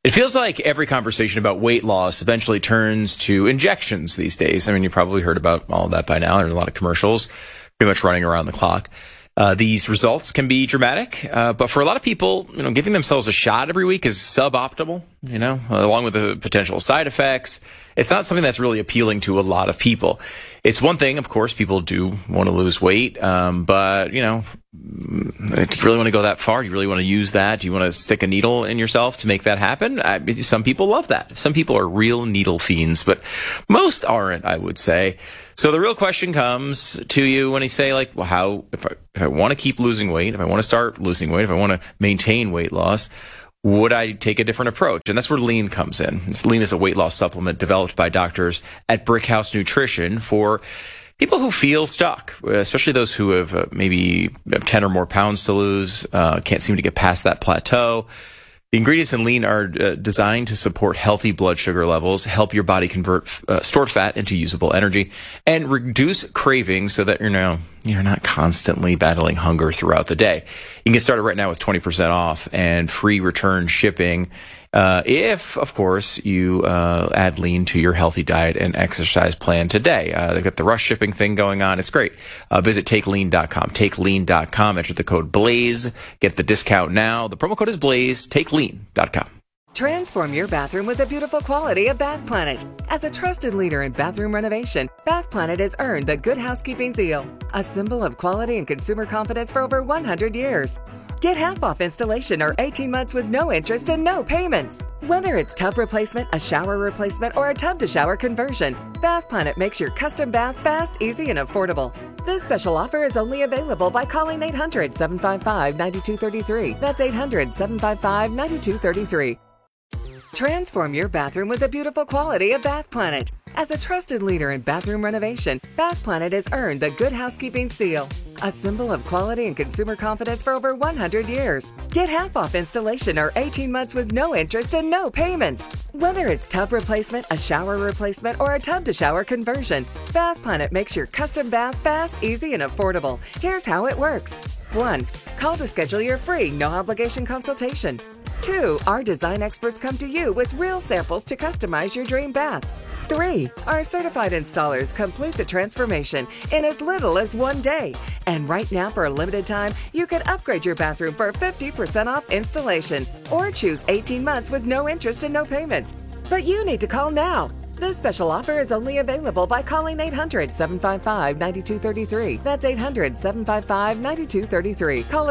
It feels like every conversation about weight loss eventually turns to injections these days. I mean, you probably heard about all of that by now. There's a lot of commercials pretty much running around the clock. These results can be dramatic, but for a lot of people, giving themselves a shot every week is suboptimal, along with the potential side effects. It's not something that's really appealing to a lot of people. It's one thing, of course, people do want to lose weight, but, do you really want to go that far? Do you really want to use that? Do you want to stick a needle in yourself to make that happen? Some people love that. Some people are real needle fiends, but most aren't, I would say. So the real question comes to you when you say, like, well, if I want to keep losing weight, if I want to start losing weight, if I want to maintain weight loss, would I take a different approach? And that's where Lean comes in. Lean is a weight loss supplement developed by doctors at Brickhouse Nutrition for people who feel stuck, especially those who have maybe 10 or more pounds to lose, can't seem to get past that plateau. The ingredients in Lean are designed to support healthy blood sugar levels, help your body convert stored fat into usable energy, and reduce cravings so that you're not constantly battling hunger throughout the day. You can get started right now with 20% off and free return shipping if, of course, you add Lean to your healthy diet and exercise plan today. They've got the rush shipping thing going on. It's great. Visit TakeLean.com. TakeLean.com. Enter the code BLAZE. Get the discount now. The promo code is BLAZE. TakeLean.com. Transform your bathroom with the beautiful quality of Bath Planet. As a trusted leader in bathroom renovation, Bath Planet has earned the Good Housekeeping seal, a symbol of quality and consumer confidence for over 100 years. Get half off installation or 18 months with no interest and no payments. Whether it's tub replacement, a shower replacement, or a tub-to-shower conversion, Bath Planet makes your custom bath fast, easy, and affordable. This special offer is only available by calling 800-755-9233. That's 800-755-9233. Transform your bathroom with the beautiful quality of Bath Planet. As a trusted leader in bathroom renovation, Bath Planet has earned the Good Housekeeping seal, a symbol of quality and consumer confidence for over 100 years. Get half off installation or 18 months with no interest and no payments. Whether it's tub replacement, a shower replacement, or a tub-to-shower conversion, Bath Planet makes your custom bath fast, easy, and affordable. Here's how it works. 1. Call to schedule your free, no-obligation consultation. 2. Our design experts come to you with real samples to customize your dream bath. 3. Our certified installers complete the transformation in as little as 1 day. And right now, for a limited time, you can upgrade your bathroom for 50% off installation or choose 18 months with no interest and no payments. But you need to call now. This special offer is only available by calling 800-755-9233. That's 800-755-9233. Call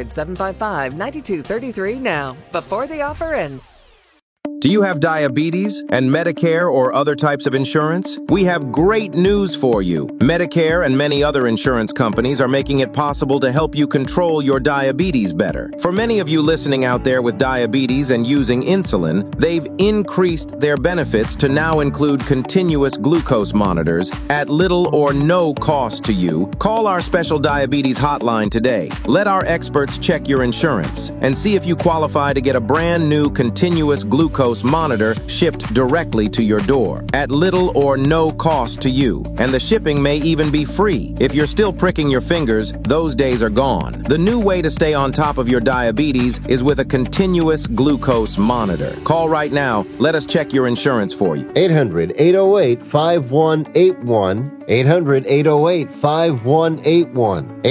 800-755-9233 now, before the offer ends. Do you have diabetes and Medicare or other types of insurance? We have great news for you. Medicare and many other insurance companies are making it possible to help you control your diabetes better. For many of you listening out there with diabetes and using insulin, they've increased their benefits to now include continuous glucose monitors at little or no cost to you. Call our special diabetes hotline today. Let our experts check your insurance and see if you qualify to get a brand new continuous glucose monitor shipped directly to your door at little or no cost to you. And the shipping may even be free. If you're still pricking your fingers, those days are gone. The new way to stay on top of your diabetes is with a continuous glucose monitor. Call right now. Let us check your insurance for you. 800-808-5181. 800-808-5181.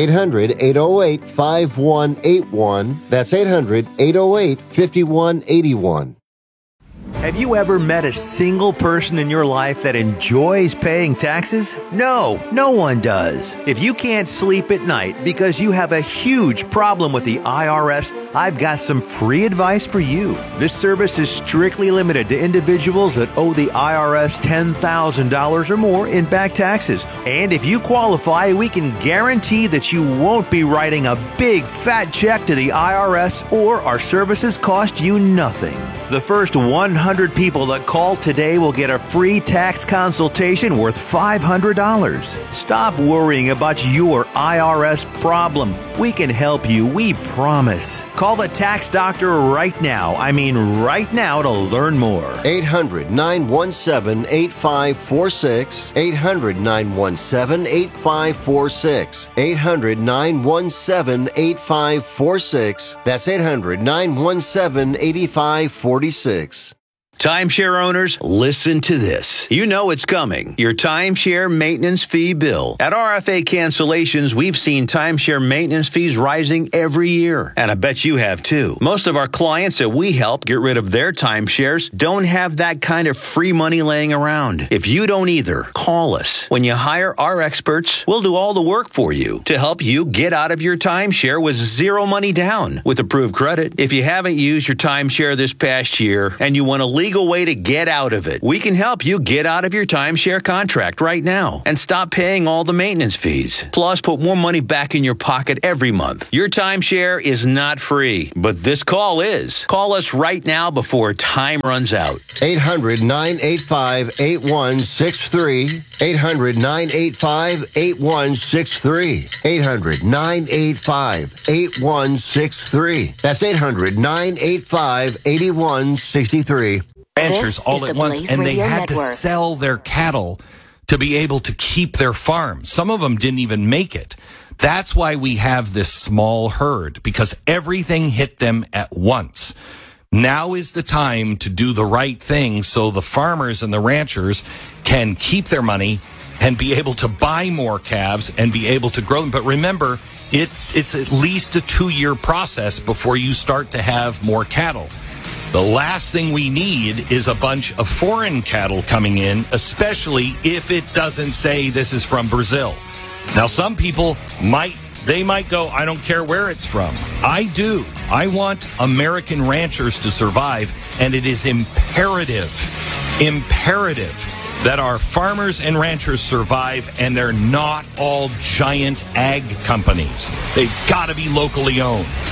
800-808-5181. That's 800-808-5181. Have you ever met a single person in your life that enjoys paying taxes? No, no one does. If you can't sleep at night because you have a huge problem with the IRS, I've got some free advice for you. This service is strictly limited to individuals that owe the IRS $10,000 or more in back taxes. And if you qualify, we can guarantee that you won't be writing a big fat check to the IRS, or our services cost you nothing. The first 100 people that call today will get a free tax consultation worth $500. Stop worrying about your IRS problem. We can help you, we promise. Call the Tax Doctor right now. I mean right now to learn more. 800-917-8546. 800-917-8546. 800-917-8546. That's 800-917-8546. Timeshare owners, listen to this. You know it's coming. Your timeshare maintenance fee bill. At RFA Cancellations, we've seen timeshare maintenance fees rising every year. And I bet you have too. Most of our clients that we help get rid of their timeshares don't have that kind of free money laying around. If you don't either, call us. When you hire our experts, we'll do all the work for you to help you get out of your timeshare with zero money down with approved credit. If you haven't used your timeshare this past year and you want a legal way to get out of it, we can help you get out of your timeshare contract right now and stop paying all the maintenance fees. Plus, put more money back in your pocket every month. Your timeshare is not free, but this call is. Call us right now before time runs out. 800-985-8163. 800-985-8163. 800-985-8163. That's 800-985-8163. Ranchers all at once, and they had to sell their cattle to be able to keep their farm. Some of them didn't even make it. That's why we have this small herd, because everything hit them at once. Now is the time to do the right thing so the farmers and the ranchers can keep their money and be able to buy more calves and be able to grow them. But remember, it's at least a 2-year process before you start to have more cattle. The last thing we need is a bunch of foreign cattle coming in, especially if it doesn't say this is from Brazil. Now, some people might go, I don't care where it's from. I do. I want American ranchers to survive, and it is imperative that our farmers and ranchers survive, and they're not all giant ag companies. They've got to be locally owned.